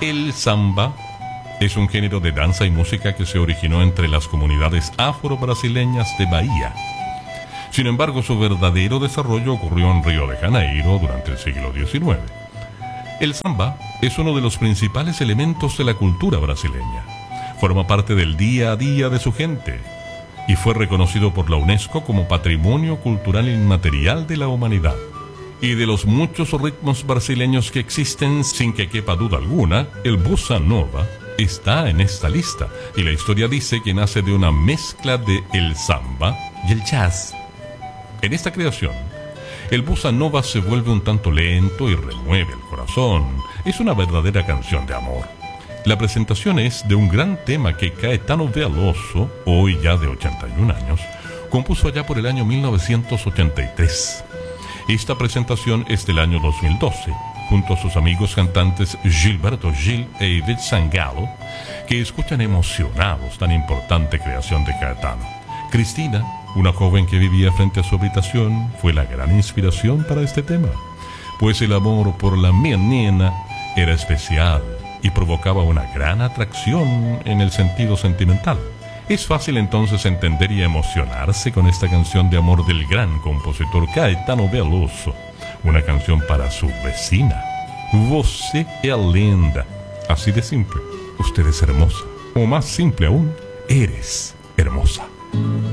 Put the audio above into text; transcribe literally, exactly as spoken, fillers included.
El samba es un género de danza y música que se originó entre las comunidades afro-brasileñas de Bahía. Sin embargo, su verdadero desarrollo ocurrió en Río de Janeiro durante el siglo diecinueve. El samba es uno de los principales elementos de la cultura brasileña. Forma parte del día a día de su gente y fue reconocido por la UNESCO como Patrimonio Cultural Inmaterial de la Humanidad. Y de los muchos ritmos brasileños que existen, sin que quepa duda alguna, el bossa nova está en esta lista. Y la historia dice que nace de una mezcla de el samba y el jazz. En esta creación, el bossa nova se vuelve un tanto lento y remueve el corazón. Es una verdadera canción de amor. La presentación es de un gran tema que Caetano Veloso, hoy ya de ochenta y un años, compuso allá por el año mil novecientos ochenta y tres. Esta presentación es del año dos mil doce, junto a sus amigos cantantes Gilberto Gil e Ivete Sangalo, que escuchan emocionados tan importante creación de Caetano. Cristina, una joven que vivía frente a su habitación, fue la gran inspiración para este tema, pues el amor por la menina era especial y provocaba una gran atracción en el sentido sentimental. Es fácil entonces entender y emocionarse con esta canción de amor del gran compositor Caetano Veloso, una canción para su vecina. Você é linda. Así de simple. Usted es hermosa. O más simple aún, eres hermosa.